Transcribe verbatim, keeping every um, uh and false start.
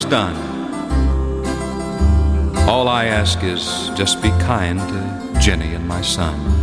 done. All I ask is just be kind to Jenny and my son.